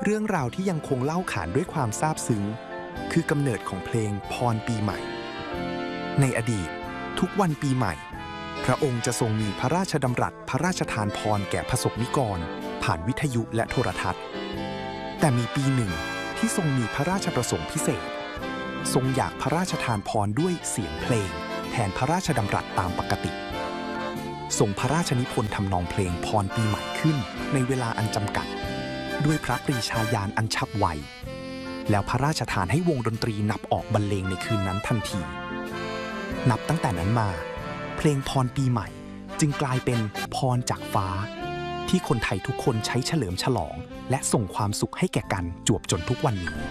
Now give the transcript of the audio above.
เรื่องราวที่ยังคงเล่าขานด้วยความซาบซึ้งคือกำเนิดของเพลงพรปีใหม่ในอดีตทุกวันปีใหม่พระองค์จะทรงมีพระราชดำรัสพระราชทานพรแก่ประสบนิกรผ่านวิทยุและโทรทัศน์แต่มีปีหนึ่งที่ทรงมีพระราชประสงค์พิเศษทรงอยากพระราชทานพรด้วยเสียงเพลงแทนพระราชดำรัสตามปกติทรงพระราชนิพนธ์ทำนองเพลงพรปีใหม่ขึ้นในเวลาอันจำกัดด้วยพระปรีชาญาณอันฉับไวแล้วพระราชทานให้วงดนตรีนับออกบรรเลงในคืนนั้นทันทีนับตั้งแต่นั้นมาเพลงพรปีใหม่จึงกลายเป็นพรจากฟ้าที่คนไทยทุกคนใช้เฉลิมฉลองและส่งความสุขให้แก่กันจวบจนทุกวันนี้